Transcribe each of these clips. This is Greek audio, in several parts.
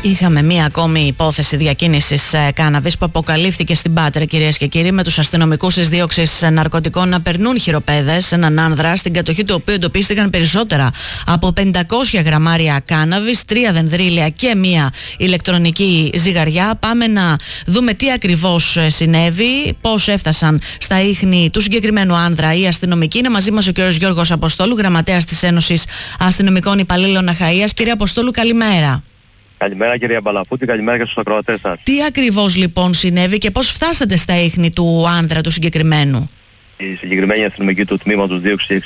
Είχαμε μία ακόμη υπόθεση διακίνησης κάναβης που αποκαλύφθηκε στην Πάτρα, κυρίες και κύριοι, με τους αστυνομικούς της δίωξης ναρκωτικών να περνούν χειροπέδες, έναν άνδρα, στην κατοχή του οποίου εντοπίστηκαν περισσότερα από 500 γραμμάρια κάναβης, 3 δενδρίλια και μία ηλεκτρονική ζυγαριά. Πάμε να δούμε τι ακριβώς συνέβη, πώς έφτασαν στα ίχνη του συγκεκριμένου άνδρα οι αστυνομικοί. Είναι μαζί μας ο κ. Γιώργος Αποστόλου, γραμματέας της Ένωσης Αστυνομικών Υπαλλήλων Αχαΐας. Κύριε Αποστόλου, καλημέρα. Καλημέρα κυρία Μπαλαφούτη, καλημέρα και στους ακροατές σας. Τι ακριβώς λοιπόν συνέβη και πώς φτάσατε στα ίχνη του άνδρα του συγκεκριμένου? Η συγκεκριμένη αστυνομική του τμήματος,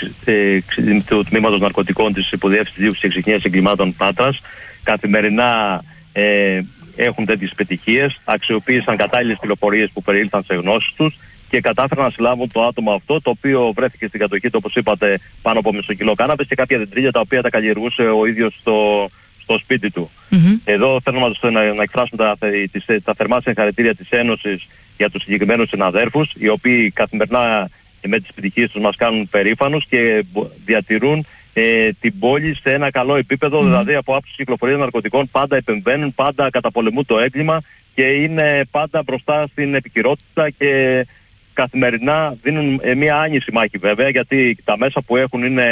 του τμήματος ναρκωτικών της Υποδιεύσης Δίωξης και Εξυχνίας Εγκλημάτων Πάτρας καθημερινά έχουν τέτοιες πετυχίες, αξιοποίησαν κατάλληλες πληροφορίες που περιήλθαν σε γνώσεις τους και κατάφεραν να συλλάβουν το άτομο αυτό, το οποίο βρέθηκε στην κατοχή του, όπως είπατε, πάνω από μισό κιλό κάναβης και κάποια δεντρίλια τα οποία τα καλλιεργούσε ο ίδιος στο σπίτι του. Εδώ θέλουμε να εκφράσουμε τα θερμά συγχαρητήρια της Ένωσης για τους συγκεκριμένους συναδέρφους, οι οποίοι καθημερινά με τις επιτυχίες τους μας κάνουν περήφανους και διατηρούν την πόλη σε ένα καλό επίπεδο, δηλαδή από άψη κυκλοφορίας ναρκωτικών πάντα επεμβαίνουν, πάντα καταπολεμούν το έγκλημα και είναι πάντα μπροστά στην επικυρότητα και καθημερινά δίνουν μια άνηση μάχη, βέβαια, γιατί τα μέσα που έχουν είναι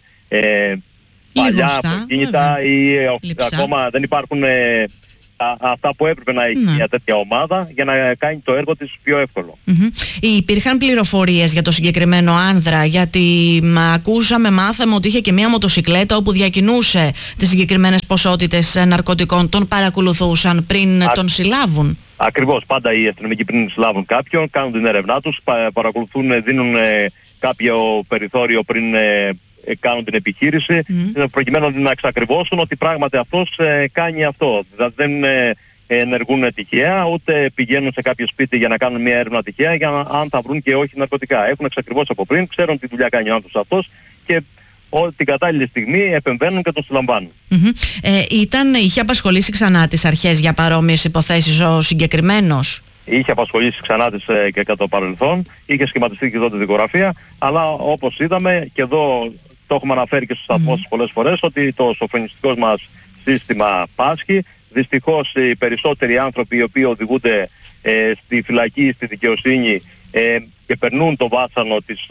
παλιά, αυτοκίνητα ή ακόμα δεν υπάρχουν αυτά που έπρεπε να έχει μια τέτοια ομάδα για να κάνει το έργο της πιο εύκολο. Υπήρχαν πληροφορίες για το συγκεκριμένο άνδρα, γιατί μάθαμε ότι είχε και μια μοτοσικλέτα όπου διακινούσε τις συγκεκριμένες ποσότητες ναρκωτικών. Τον παρακολουθούσαν πριν τον συλλάβουν? Ακριβώς, πάντα οι αστυνομικοί πριν συλλάβουν κάποιον κάνουν την έρευνά τους, παρακολουθούν, δίνουν κάποιο περιθώριο πριν κάνουν την επιχείρηση προκειμένου να εξακριβώσουν ότι πράγματι αυτός κάνει αυτό. Δηλαδή δεν ενεργούν τυχαία, ούτε πηγαίνουν σε κάποιο σπίτι για να κάνουν μια έρευνα τυχαία για αν θα βρουν και όχι ναρκωτικά. Έχουν εξακριβώσει από πριν, ξέρουν τι δουλειά κάνει ο άνθρωπος αυτός και την κατάλληλη στιγμή επεμβαίνουν και τον συλλαμβάνουν. Είχε απασχολήσει ξανά τις αρχές για παρόμοιες υποθέσεις ο συγκεκριμένος? Είχε απασχολήσει ξανά τις και κατά το παρελθόν, είχε σχηματιστεί και εδώ τη δικογραφία, αλλά όπως είδαμε και εδώ το έχουμε αναφέρει και στους σταθμούς πολλές φορές ότι το σοφρονιστικό μας σύστημα πάσχει. Δυστυχώς οι περισσότεροι άνθρωποι οι οποίοι οδηγούνται στη φυλακή, στη δικαιοσύνη και περνούν το βάσανο της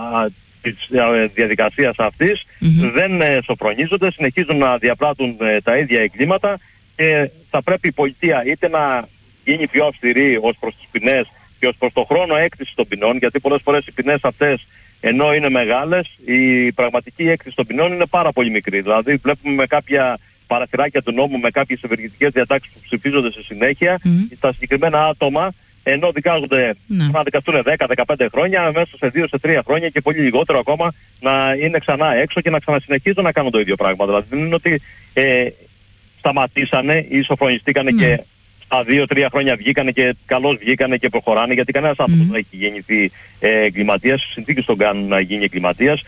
διαδικασίας αυτής δεν σοφρονίζονται, συνεχίζουν να διαπράττουν τα ίδια εγκλήματα και θα πρέπει η πολιτεία είτε να γίνει πιο αυστηρή ως προς τις ποινές και ως προς το χρόνο έκτησης των ποινών, γιατί πολλές φορές οι ποινές αυτές ενώ είναι μεγάλες, η πραγματική έκτηση των ποινών είναι πάρα πολύ μικρή. Δηλαδή βλέπουμε με κάποια παραθυράκια του νόμου, με κάποιες ευεργετικές διατάξεις που ψηφίζονται στη συνέχεια, τα συγκεκριμένα άτομα ενώ δικάζονται να δικαστούν 10-15 χρόνια, μέσα σε 2-3 χρόνια και πολύ λιγότερο ακόμα να είναι ξανά έξω και να ξανασυνεχίζουν να κάνουν το ίδιο πράγμα. Δηλαδή δεν είναι ότι σταματήσανε ή σοφρονιστήκανε και στα 2-3 χρόνια βγήκανε και καλώς βγήκανε και προχωράνε, γιατί κανένας άνθρωπος δεν έχει γεννηθεί εγκληματίας, οι συνθήκες τον κάνουν να γίνει εγκληματίας,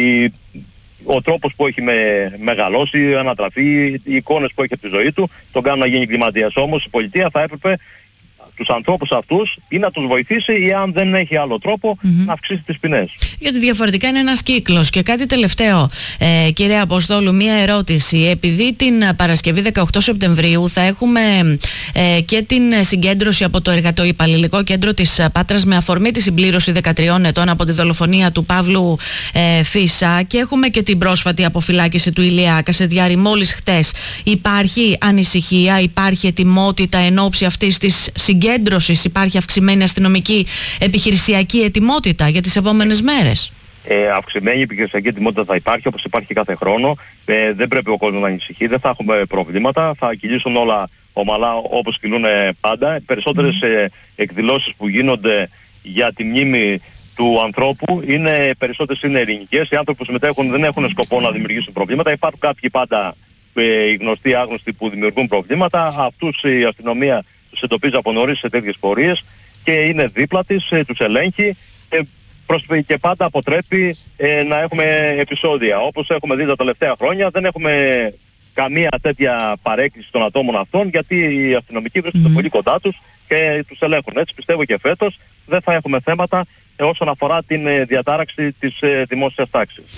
ο τρόπος που έχει μεγαλώσει, ανατραφεί, οι εικόνες που έχει από τη ζωή του τον κάνουν να γίνει εγκληματίας. Όμως η πολιτεία θα έπρεπε τους ανθρώπους αυτούς ή να τους βοηθήσει ή αν δεν έχει άλλο τρόπο να αυξήσει τις ποινές. Γιατί διαφορετικά είναι ένας κύκλος. Και κάτι τελευταίο, κύριε Αποστόλου, μία ερώτηση. Επειδή την Παρασκευή 18 Σεπτεμβρίου θα έχουμε και την συγκέντρωση από το Εργατοϊπαλληλικό Κέντρο της Πάτρας με αφορμή τη συμπλήρωση 13 ετών από τη δολοφονία του Παύλου Φίσα και έχουμε και την πρόσφατη αποφυλάκηση του Ηλία Κασεδιάρη μόλις χτες. Υπάρχει ανησυχία, υπάρχει ετοιμότητα εν ώψη αυτής της συγκέντρωσης? Υπάρχει αυξημένη αστυνομική επιχειρησιακή ετοιμότητα για τις επόμενες μέρες? Αυξημένη επιχειρησιακή ετοιμότητα θα υπάρχει, όπως υπάρχει κάθε χρόνο. Δεν πρέπει ο κόσμος να ανησυχεί, δεν θα έχουμε προβλήματα, θα κυλήσουν όλα ομαλά όπως κυλούν πάντα. Περισσότερες εκδηλώσεις που γίνονται για τη μνήμη του ανθρώπου περισσότερες είναι ειρηνικές. Οι άνθρωποι που συμμετέχουν δεν έχουν σκοπό να δημιουργήσουν προβλήματα. Υπάρχουν κάποιοι πάντα οι γνωστοί άγνωστοι που δημιουργούν προβλήματα. Αυτούς η αστυνομία τους εντοπίζει από νωρίς σε τέτοιες πορείες και είναι δίπλα της, τους ελέγχει και πάντα αποτρέπει να έχουμε επεισόδια. Όπως έχουμε δει τα τελευταία χρόνια, δεν έχουμε καμία τέτοια παρέκκληση των ατόμων αυτών, γιατί οι αστυνομικοί βρίσκονται πολύ κοντά τους και τους ελέγχουν. Έτσι πιστεύω και φέτος δεν θα έχουμε θέματα όσον αφορά την διατάραξη της δημόσιας τάξης.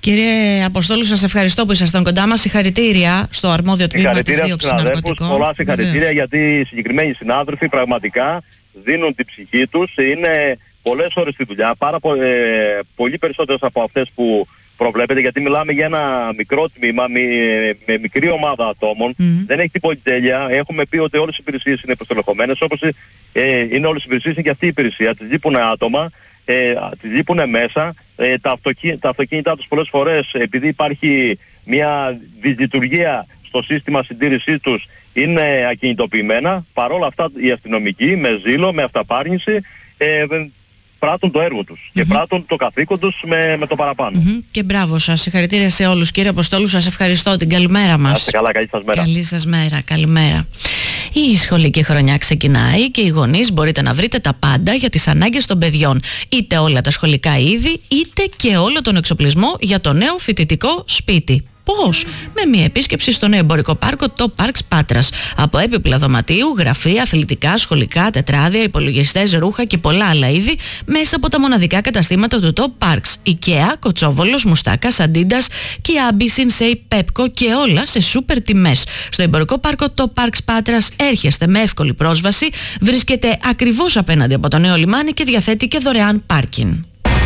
Κύριε Αποστόλου, σας ευχαριστώ που ήσασταν κοντά μας. Συγχαρητήρια στο αρμόδιο τμήμα της δίωξης ναρκωτικών. Πολλά συγχαρητήρια, γιατί οι συγκεκριμένοι συνάδελφοι πραγματικά δίνουν την ψυχή τους. Είναι πολλές ώρες στη δουλειά, πολύ περισσότερες από αυτές που προβλέπετε, γιατί μιλάμε για ένα μικρό τμήμα με μικρή ομάδα ατόμων. Δεν έχει την πολυτέλεια. Έχουμε πει ότι όλες οι υπηρεσίες είναι προστελεχωμένες, όπως είναι όλες οι υπηρεσίες, είναι και αυτή η υπηρεσία. Τις λείπουν άτομα, τις λείπουν μέσα. Τα αυτοκίνητά τους πολλές φορές, επειδή υπάρχει μια δυσλειτουργία στο σύστημα συντήρησής τους, είναι ακινητοποιημένα. Παρόλα αυτά οι αστυνομικοί με ζήλο, με αυταπάρνηση, πράττουν το έργο τους και πράττουν το καθήκον τους με το παραπάνω. Και μπράβο σας, συγχαρητήρια σε όλους. Κύριε Αποστόλου, σας ευχαριστώ. Την καλημέρα μας. Είστε καλά, καλή σας μέρα. Καλή σας μέρα, καλημέρα. Η σχολική χρονιά ξεκινάει και οι γονείς μπορείτε να βρείτε τα πάντα για τις ανάγκες των παιδιών. Είτε όλα τα σχολικά είδη, είτε και όλο τον εξοπλισμό για το νέο φοιτητικό σπίτι. Πώς? Με μια επίσκεψη στο νέο εμπορικό πάρκο το Parks Πάτρας. Από έπιπλα δωματίου, γραφεία, αθλητικά, σχολικά, τετράδια, υπολογιστές, ρούχα και πολλά άλλα είδη μέσα από τα μοναδικά καταστήματα του Top Parks. IKEA, Κοτσόβολος, Μουστάκας, Αντίντας, Kiabi, Sinsei, Pepco και όλα σε σούπερ τιμές. Στο εμπορικό πάρκο το Parks Πάτρας έρχεστε με εύκολη πρόσβαση, βρίσκεται ακριβώς απέναντι από το νέο λιμάνι και διαθέτει και δωρεάν πάρκινγκ.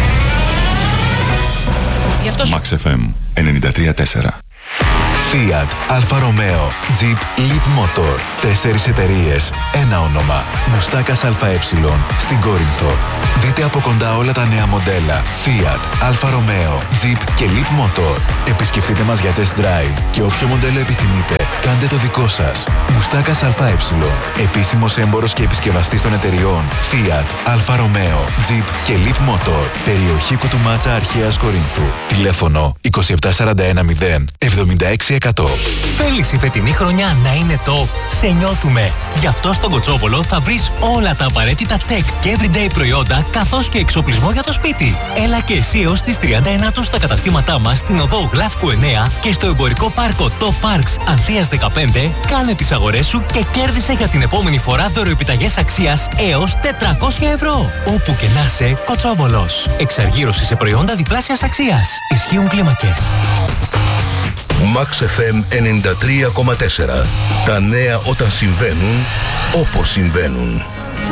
Max FM 93.4. Fiat, Alfa Romeo, Jeep, Leap Motor. 4 εταιρείες, ένα όνομα. Μουστάκας ΑΕ στην Κόρινθο. Δείτε από κοντά όλα τα νέα μοντέλα Fiat, Alfa Romeo, Jeep και Leap Motor. Επισκεφτείτε μας για test drive και όποιο μοντέλο επιθυμείτε, κάντε το δικό σας. Μουστάκας ΑΕ, επίσημος έμπορος και επισκευαστής των εταιριών Fiat, Alfa Romeo, Jeep και Leap Motor. Περιοχή Κουτουμάτσα Αρχαίας Κορίνθου. Τηλέφωνο 27410 76%. Θέλεις η φετινή χρονιά να είναι top? Σε νιώθουμε! Γι' αυτό στον Κοτσόβολο θα βρεις όλα τα απαραίτητα tech και everyday προϊόντα, καθώς και εξοπλισμό για το σπίτι. Έλα και εσύ έως τις 39 στα καταστήματά μας στην οδό Γλάφκου 9 και στο εμπορικό πάρκο Top Parks Ανθίας 15. Κάνε τις αγορές σου και κέρδισε για την επόμενη φορά δωροεπιταγές αξίας έως 400 ευρώ. Όπου και να είσαι, Κοτσόβολος. Εξαργύρωση σε προϊόντα διπλάσιας αξίας. Ισχύουν κλίμακες. Max FM 93,4. Τα νέα όταν συμβαίνουν, όπως συμβαίνουν.